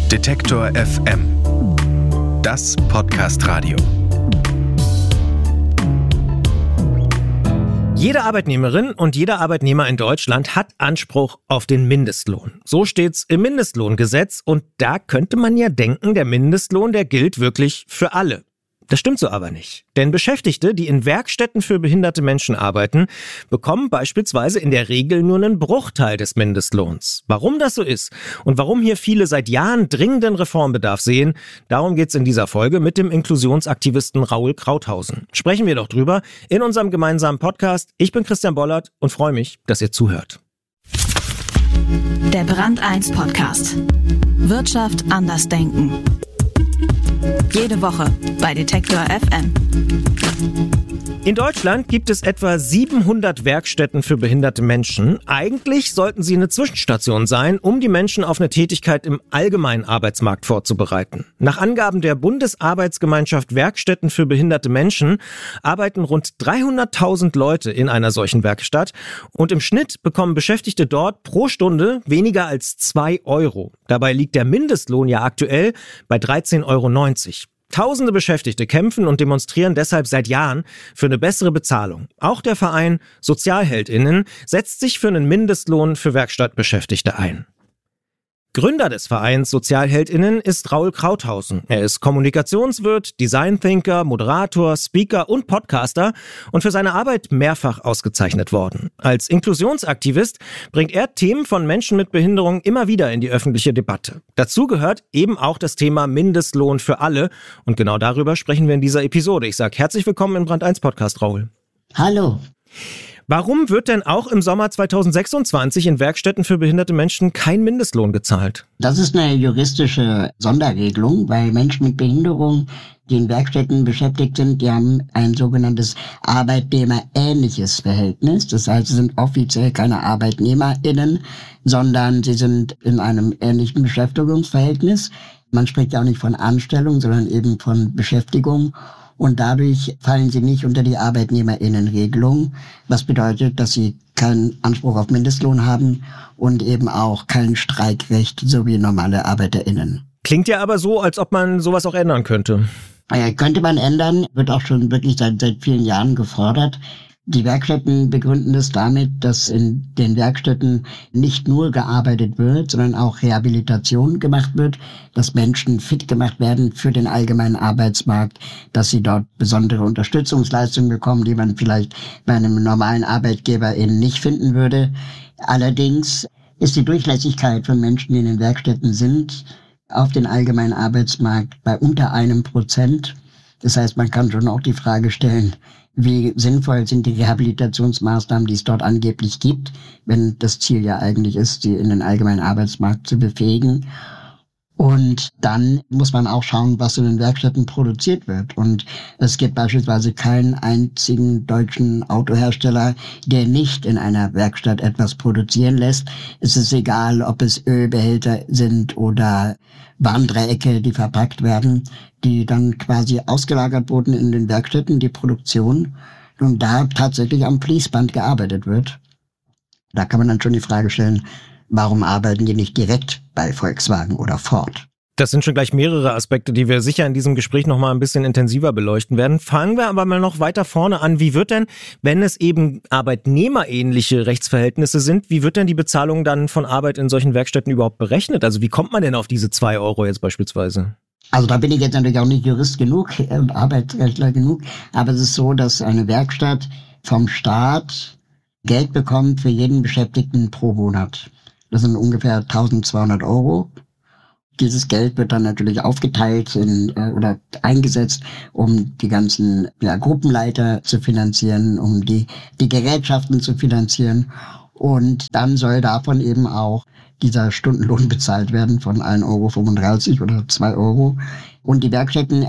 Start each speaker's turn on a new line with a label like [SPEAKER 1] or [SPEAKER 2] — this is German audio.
[SPEAKER 1] Detektor FM. Das Podcast-Radio.
[SPEAKER 2] Jede Arbeitnehmerin und jeder Arbeitnehmer in Deutschland hat Anspruch auf den Mindestlohn. So steht's im Mindestlohngesetz und da könnte man ja denken, der Mindestlohn, der gilt wirklich für alle. Das stimmt so aber nicht. Denn Beschäftigte, die in Werkstätten für behinderte Menschen arbeiten, bekommen beispielsweise in der Regel nur einen Bruchteil des Mindestlohns. Warum das so ist und warum hier viele seit Jahren dringenden Reformbedarf sehen, darum geht's in dieser Folge mit dem Inklusionsaktivisten Raoul Krauthausen. Sprechen wir doch drüber in unserem gemeinsamen Podcast. Ich bin Christian Bollert und freue mich, dass ihr zuhört.
[SPEAKER 3] Der Brand 1 Podcast. Wirtschaft anders denken. Jede Woche bei Detektor FM.
[SPEAKER 2] In Deutschland gibt es etwa 700 Werkstätten für behinderte Menschen. Eigentlich sollten sie eine Zwischenstation sein, um die Menschen auf eine Tätigkeit im allgemeinen Arbeitsmarkt vorzubereiten. Nach Angaben der Bundesarbeitsgemeinschaft Werkstätten für behinderte Menschen arbeiten rund 300.000 Leute in einer solchen Werkstatt und im Schnitt bekommen Beschäftigte dort pro Stunde weniger als 2 Euro. Dabei liegt der Mindestlohn ja aktuell bei 13,90 Euro. Tausende Beschäftigte kämpfen und demonstrieren deshalb seit Jahren für eine bessere Bezahlung. Auch der Verein SozialheldInnen setzt sich für einen Mindestlohn für Werkstattbeschäftigte ein. Gründer des Vereins SozialheldInnen ist Raoul Krauthausen. Er ist Kommunikationswirt, Design-Thinker, Moderator, Speaker und Podcaster und für seine Arbeit mehrfach ausgezeichnet worden. Als Inklusionsaktivist bringt er Themen von Menschen mit Behinderung immer wieder in die öffentliche Debatte. Dazu gehört eben auch das Thema Mindestlohn für alle und genau darüber sprechen wir in dieser Episode. Ich sage herzlich willkommen im Brand 1 Podcast, Raoul.
[SPEAKER 4] Hallo.
[SPEAKER 2] Warum wird denn auch im Sommer 2026 in Werkstätten für behinderte Menschen kein Mindestlohn gezahlt?
[SPEAKER 4] Das ist eine juristische Sonderregelung, weil Menschen mit Behinderung, die in Werkstätten beschäftigt sind, die haben ein sogenanntes arbeitnehmerähnliches Verhältnis. Das heißt, sie sind offiziell keine ArbeitnehmerInnen, sondern sie sind in einem ähnlichen Beschäftigungsverhältnis. Man spricht ja auch nicht von Anstellung, sondern eben von Beschäftigung. Und dadurch fallen sie nicht unter die ArbeitnehmerInnen-Regelung, was bedeutet, dass sie keinen Anspruch auf Mindestlohn haben und eben auch kein Streikrecht, so wie normale ArbeiterInnen.
[SPEAKER 2] Klingt ja aber so, als ob man sowas auch ändern könnte.
[SPEAKER 4] Könnte man ändern, wird auch schon wirklich seit vielen Jahren gefordert. Die Werkstätten begründen das damit, dass in den Werkstätten nicht nur gearbeitet wird, sondern auch Rehabilitation gemacht wird, dass Menschen fit gemacht werden für den allgemeinen Arbeitsmarkt, dass sie dort besondere Unterstützungsleistungen bekommen, die man vielleicht bei einem normalen Arbeitgeber eben nicht finden würde. Allerdings ist die Durchlässigkeit von Menschen, die in den Werkstätten sind, auf den allgemeinen Arbeitsmarkt bei unter 1%. Das heißt, man kann schon auch die Frage stellen, wie sinnvoll sind die Rehabilitationsmaßnahmen, die es dort angeblich gibt, wenn das Ziel ja eigentlich ist, sie in den allgemeinen Arbeitsmarkt zu befähigen. Und dann muss man auch schauen, was in den Werkstätten produziert wird. Und es gibt beispielsweise keinen einzigen deutschen Autohersteller, der nicht in einer Werkstatt etwas produzieren lässt. Es ist egal, ob es Ölbehälter sind oder Warndreiecke, die verpackt werden, die dann quasi ausgelagert wurden in den Werkstätten, die Produktion, und da tatsächlich am Fließband gearbeitet wird. Da kann man dann schon die Frage stellen, warum arbeiten die nicht direkt bei Volkswagen oder Ford?
[SPEAKER 2] Das sind schon gleich mehrere Aspekte, die wir sicher in diesem Gespräch noch mal ein bisschen intensiver beleuchten werden. Fangen wir aber mal noch weiter vorne an. Wie wird denn, wenn es eben arbeitnehmerähnliche Rechtsverhältnisse sind, wie wird denn die Bezahlung dann von Arbeit in solchen Werkstätten überhaupt berechnet? Also wie kommt man denn auf diese 2 Euro jetzt beispielsweise?
[SPEAKER 4] Also da bin ich jetzt natürlich auch nicht Jurist genug und Arbeitsrechtler genug, aber es ist so, dass eine Werkstatt vom Staat Geld bekommt für jeden Beschäftigten pro Monat. Das sind ungefähr 1.200 Euro. Dieses Geld wird dann natürlich aufgeteilt oder eingesetzt, um die ganzen Gruppenleiter zu finanzieren, um die Gerätschaften zu finanzieren. Und dann soll davon eben auch dieser Stundenlohn bezahlt werden von 1,35 Euro oder 2 Euro. Und die Werkstätten